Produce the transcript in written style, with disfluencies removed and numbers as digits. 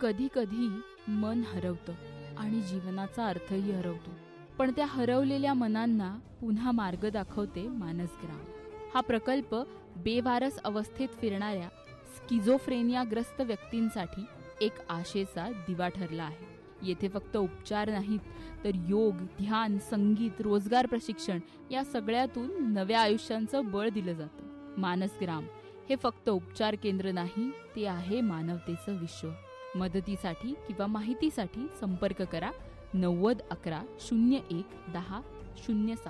कधी कधी मन हरवतं आणि जीवनाचा अर्थही हरवतो. पण त्या हरवलेल्या मनांना पुन्हा मार्ग दाखवते मानसग्राम. हा प्रकल्प बेवारस अवस्थेत फिरणाऱ्या स्किझोफ्रेनियाग्रस्त व्यक्तींसाठी एक आशेचा दिवा ठरला आहे. येथे फक्त उपचार नाहीत, तर योग, ध्यान, संगीत, रोजगार प्रशिक्षण या सगळ्यातून नव्या आयुष्यांचं बळ दिलं जातं. मानसग्राम हे फक्त उपचार केंद्र नाही, ते आहे मानवतेचं विश्व. मदतीसाठी किंवा माहितीसाठी संपर्क करा 90 11 01 10 07.